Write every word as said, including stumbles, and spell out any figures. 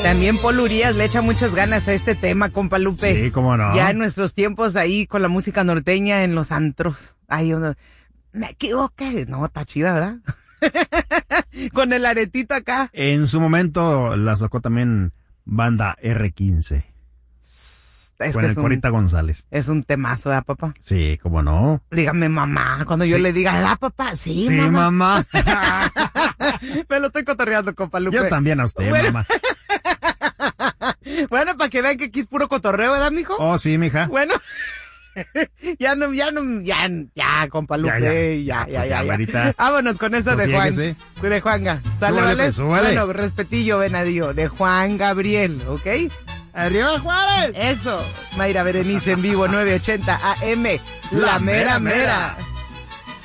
También Paul Urias le echa muchas ganas a este tema, compa Lupe. Sí, cómo no. Ya en nuestros tiempos ahí con la música norteña en los antros. Ay, uno, me equivoqué. No, está chida, ¿verdad? Con el aretito acá. En su momento la sacó también banda R quince. Es con que el es un, Corita González. Es un temazo, ¿verdad, papá? Sí, cómo no. Dígame, mamá. Cuando yo Sí. le diga, ¿verdad, papá? Sí, Sí, mamá. mamá. Me lo estoy cotorreando, compa Lupe. Yo también a usted, Bueno. mamá. Bueno, para que vean que aquí es puro cotorreo, ¿verdad, mijo? Oh, sí, mija. Bueno. Ya no, ya no, ya, ya, compa Lupe, ya, ya, ya, ya, ya. güerita. Vámonos con eso de Juan, Sosiéguese. de Juanga. ¿Sale, Súbale, vale? pues, súbale. Bueno, respetillo, venadillo, de Juan Gabriel, ¿ok? ¡Arriba, Juárez! Eso, Mayra Berenice en vivo, nueve ochenta A M, La Mera Mera.